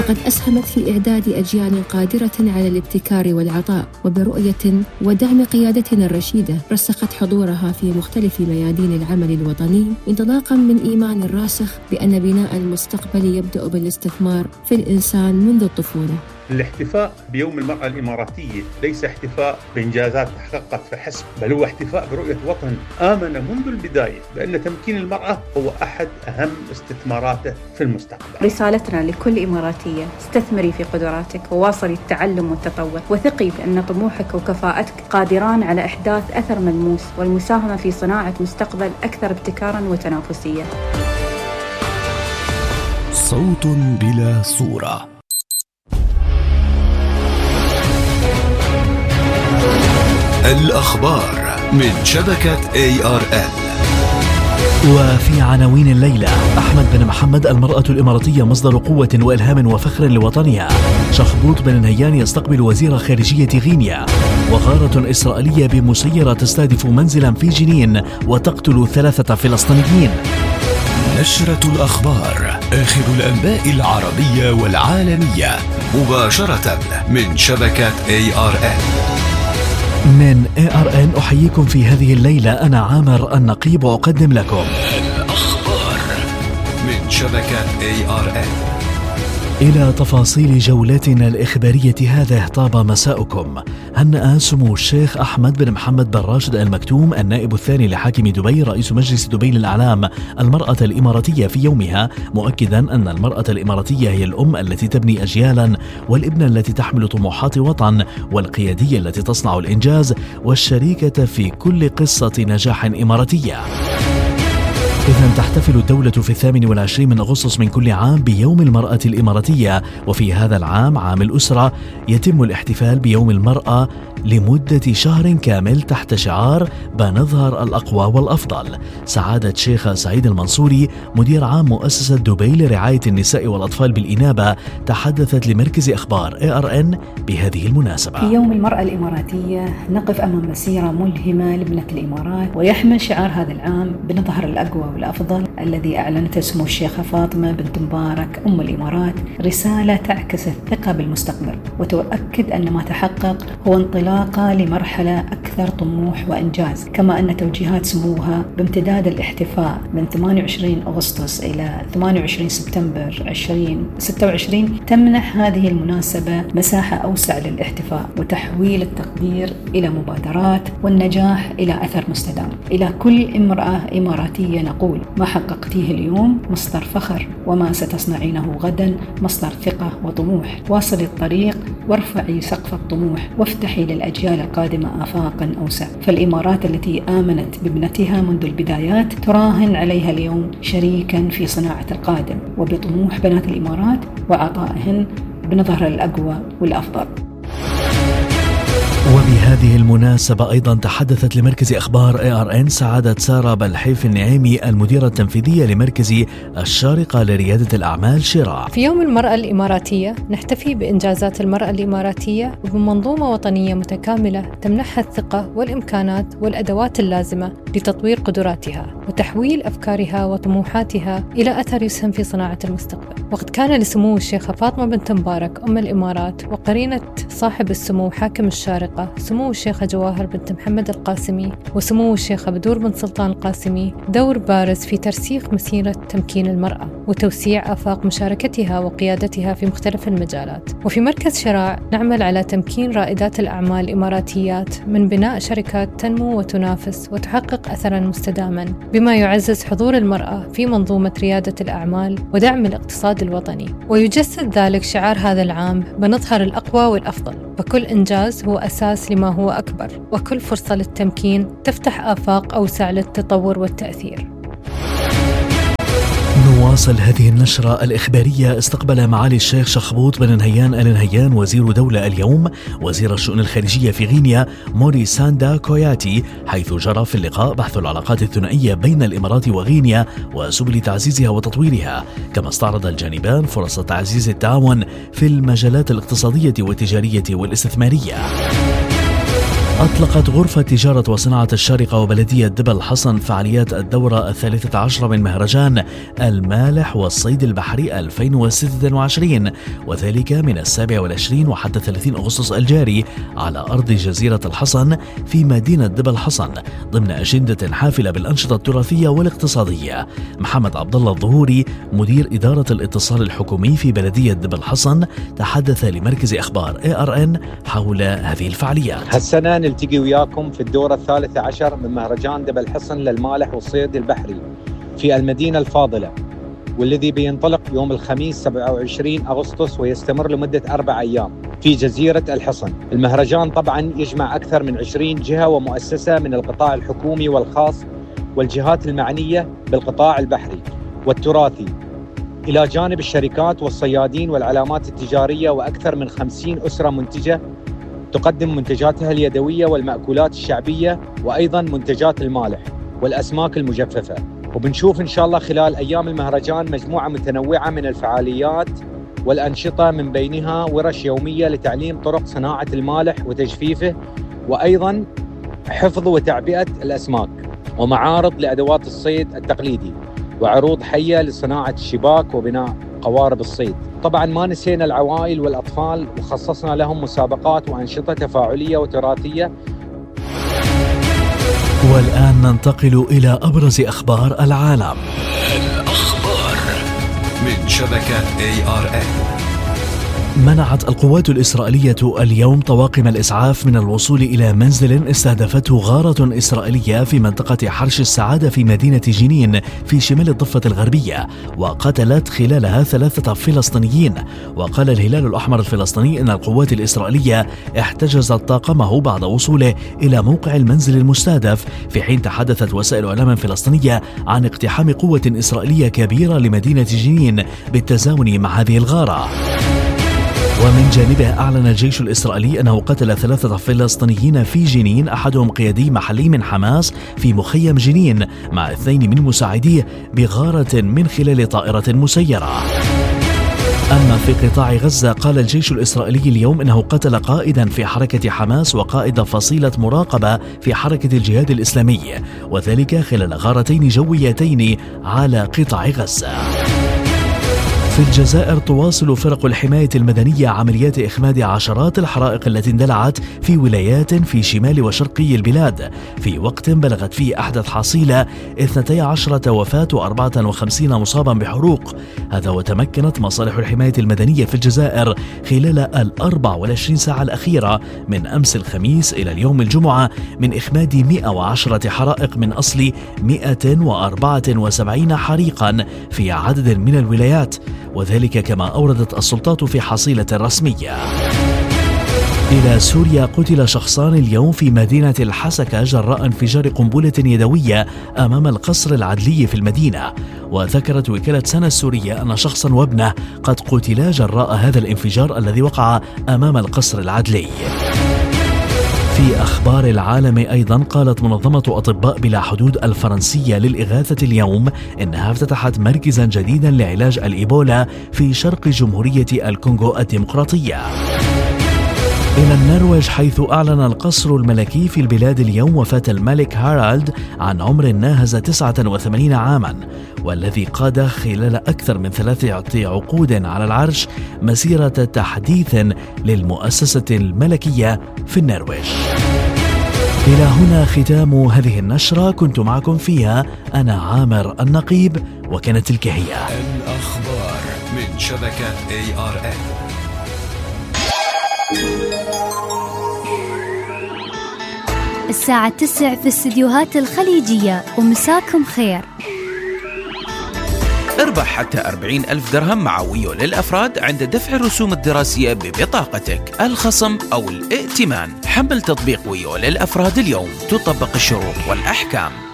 قد أسهمت في إعداد أجيال قادرة على الابتكار والعطاء، وبرؤية ودعم قيادتنا الرشيدة رسخت حضورها في مختلف ميادين العمل الوطني، انطلاقاً من إيمان راسخ بأن بناء المستقبل يبدأ بالاستثمار في الإنسان منذ الطفولة. الاحتفاء بيوم المرأة الإماراتية ليس احتفاء بإنجازات تحققت فحسب، بل هو احتفاء برؤية وطن آمن منذ البداية بأن تمكين المرأة هو أحد أهم استثماراته في المستقبل. رسالتنا لكل إماراتية: استثمري في قدراتك وواصلي التعلم والتطور، وثقي بأن طموحك وكفاءتك قادران على إحداث أثر ملموس والمساهمة في صناعة مستقبل أكثر ابتكاراً وتنافسية. صوت بلا صورة. الأخبار من شبكة ARN. وفي عناوين الليلة: أحمد بن محمد: المرأة الإماراتية مصدر قوة وإلهام وفخر لوطنها. شخبوط بن نهيان يستقبل وزير خارجية غينيا. وغارة إسرائيلية بمسيرة تستهدف منزلا في جنين وتقتل 3 فلسطينيين. نشرة الأخبار، آخر الأنباء العربية والعالمية، مباشرة من شبكة ARN. من ARN أحييكم في هذه الليلة، أنا عامر النقيب، وأقدم لكم الأخبار من شبكة ARN. إلى تفاصيل جولتنا الإخبارية هذا. طاب مساؤكم. هنأ سمو الشيخ أحمد بن محمد بن راشد آل مكتوم النائب الثاني لحاكم دبي رئيس مجلس دبي للأعلام المرأة الإماراتية في يومها، مؤكدا أن المرأة الإماراتية هي الأم التي تبني أجيالا، والابنة التي تحمل طموحات وطن، والقيادية التي تصنع الإنجاز، والشريكة في كل قصة نجاح إماراتية. إذن تحتفل الدولة في 28 من أغسطس من كل عام بيوم المرأة الإماراتية، وفي هذا العام عام الأسرة يتم الاحتفال بيوم المرأة لمدة شهر كامل تحت شعار بنظهر الأقوى والأفضل. سعادة شيخة سعيد المنصوري مدير عام مؤسسة دبي لرعاية النساء والأطفال بالإنابة تحدثت لمركز أخبار ARN بهذه المناسبة. في يوم المرأة الإماراتية نقف أمام مسيرة ملهمة لابنة الإمارات، ويحمل شعار هذا العام بنظهر الأقوى والأفضل، الذي أعلنته سمو الشيخة فاطمة بنت مبارك أم الإمارات، رسالة تعكس الثقة بالمستقبل وتؤكد أن ما تحقق هو انطلاقة لمرحلة أكثر طموح وإنجاز، كما أن توجيهات سموها بامتداد الاحتفاء من 28 أغسطس إلى 28 سبتمبر 2026 تمنح هذه المناسبة مساحة أوسع للاحتفاء وتحويل التقدير إلى مبادرات والنجاح إلى أثر مستدام. إلى كل امرأة إماراتية نقول: ما حققتيه اليوم مصدر فخر، وما ستصنعينه غدا مصدر ثقة وطموح. واصلي الطريق وارفعي سقف الطموح، وافتحي للأجيال القادمة آفاقا أوسع. فالإمارات التي آمنت بابنتها منذ البدايات تراهن عليها اليوم شريكا في صناعة القادم وبطموح بنات الإمارات وعطائهن بنظهر الأقوى والأفضل. وبهذه المناسبة أيضا تحدثت لمركز أخبار ARN سعادة سارة بلحيف النعيمي المديرة التنفيذية لمركز الشارقة لريادة الأعمال شراع. في يوم المرأة الإماراتية نحتفي بإنجازات المرأة الإماراتية وبمنظومة وطنية متكاملة تمنحها الثقة والإمكانات والأدوات اللازمة لتطوير قدراتها وتحويل أفكارها وطموحاتها إلى أثر يسهم في صناعة المستقبل. وقد كان لسمو الشيخة فاطمة بنت مبارك أم الإمارات وقرينة صاحب السمو حاكم الشارقة سمو الشيخة جواهر بنت محمد القاسمي وسمو الشيخة بدور بن سلطان القاسمي دور بارز في ترسيخ مسيرة تمكين المرأة وتوسيع آفاق مشاركتها وقيادتها في مختلف المجالات. وفي مركز شراع نعمل على تمكين رائدات الأعمال الإماراتيات من بناء شركات تنمو وتنافس وتحقق أثراً مستداماً، بما يعزز حضور المرأة في منظومة ريادة الأعمال ودعم الاقتصاد الوطني. ويجسد ذلك شعار هذا العام بنظهر الأقوى والأفضل، فكل إنجاز هو أساس لما هو أكبر، وكل فرصة للتمكين تفتح آفاق أوسع للتطور والتأثير. نواصل هذه النشرة الإخبارية. استقبل معالي الشيخ شخبوط بن نهيان آل نهيان وزير دولة اليوم وزير الشؤون الخارجية في غينيا موري ساندا كوياتي، حيث جرى في اللقاء بحث العلاقات الثنائية بين الإمارات وغينيا وسبل تعزيزها وتطويرها، كما استعرض الجانبان فرص تعزيز التعاون في المجالات الاقتصادية والتجارية والاستثمارية. أطلقت غرفة تجارة وصناعة الشارقة وبلدية دبا الحصن فعاليات الدورة 13 من مهرجان المالح والصيد البحري 2026، وذلك من 27 وحتى 30 أغسطس الجاري على أرض جزيرة الحصن في مدينة دبا الحصن، ضمن أجندة حافلة بالأنشطة التراثية والاقتصادية. محمد عبد الله الظهوري مدير إدارة الاتصال الحكومي في بلدية دبا الحصن تحدث لمركز أخبار ARN حول هذه الفعاليات. هالسنة نلتقي وياكم في الدورة 13 من مهرجان دبا الحصن للمالح والصيد البحري في المدينة الفاضلة، والذي بينطلق يوم الخميس 27 أغسطس ويستمر لمدة 4 أيام في جزيرة الحصن. المهرجان طبعا يجمع أكثر من 20 جهة ومؤسسة من القطاع الحكومي والخاص والجهات المعنية بالقطاع البحري والتراثي، إلى جانب الشركات والصيادين والعلامات التجارية، وأكثر من 50 أسرة منتجة تقدم منتجاتها اليدوية والمأكولات الشعبية، وأيضا منتجات المالح والأسماك المجففة. وبنشوف إن شاء الله خلال أيام المهرجان مجموعة متنوعة من الفعاليات والأنشطة، من بينها ورش يومية لتعليم طرق صناعة المالح وتجفيفه، وأيضا حفظ وتعبئة الأسماك، ومعارض لأدوات الصيد التقليدي، وعروض حية لصناعة الشباك وبناء قوارب الصيد. طبعا ما نسينا العوائل والأطفال، وخصصنا لهم مسابقات وأنشطة تفاعلية وتراثية. والآن ننتقل إلى أبرز أخبار العالم. الأخبار من شبكة ARN. منعت القوات الإسرائيلية اليوم طواقم الإسعاف من الوصول إلى منزل استهدفته غارة إسرائيلية في منطقة حرش السعادة في مدينة جنين في شمال الضفة الغربية، وقتلت خلالها 3 فلسطينيين. وقال الهلال الأحمر الفلسطيني أن القوات الإسرائيلية احتجزت طاقمه بعد وصوله إلى موقع المنزل المستهدف، في حين تحدثت وسائل إعلام فلسطينية عن اقتحام قوة إسرائيلية كبيرة لمدينة جنين بالتزامن مع هذه الغارة. ومن جانبه أعلن الجيش الإسرائيلي أنه قتل 3 فلسطينيين في جنين، أحدهم قيادي محلي من حماس في مخيم جنين، مع 2 من مساعديه بغارة من خلال طائرة مسيرة. أما في قطاع غزة، قال الجيش الإسرائيلي اليوم أنه قتل قائدا في حركة حماس وقائد فصيلة مراقبة في حركة الجهاد الإسلامي، وذلك خلال غارتين جويتين على قطاع غزة. في الجزائر تواصل فرق الحماية المدنية عمليات إخماد عشرات الحرائق التي اندلعت في ولايات في شمال وشرقي البلاد، في وقت بلغت فيه أحدث حصيلة 12 وفاة و54 مصابا بحروق. هذا وتمكنت مصالح الحماية المدنية في الجزائر خلال 24 ساعة الأخيرة من أمس الخميس إلى اليوم الجمعة من إخماد 110 حرائق من أصل 174 حريقا في عدد من الولايات، وذلك كما أوردت السلطات في حصيلة رسمية. إلى سوريا، قتل شخصان اليوم في مدينة الحسكة جراء انفجار قنبلة يدوية أمام القصر العدلي في المدينة. وذكرت وكالة سنة السورية أن شخصا وابنه قد قتلا جراء هذا الانفجار الذي وقع أمام القصر العدلي. في أخبار العالم أيضا، قالت منظمة أطباء بلا حدود الفرنسية للإغاثة اليوم إنها افتتحت مركزا جديدا لعلاج الإيبولا في شرق جمهورية الكونغو الديمقراطية. إلى النرويج، حيث أعلن القصر الملكي في البلاد اليوم وفاة الملك هارالد عن عمر ناهز 89 عاما، والذي قاد خلال أكثر من 3 عقود على العرش مسيرة تحديث للمؤسسة الملكية في النرويج. إلى هنا ختام هذه النشرة، كنت معكم فيها أنا عامر النقيب، وكانت تلك هي الأخبار من شبكة ARN. الساعة 9 في الاستديوهات الخليجية، ومساكم خير. اربح حتى 40,000 درهم مع ويو للأفراد عند دفع الرسوم الدراسية ببطاقتك، الخصم أو الائتمان. حمل تطبيق ويو للأفراد اليوم، تطبق الشروط والأحكام.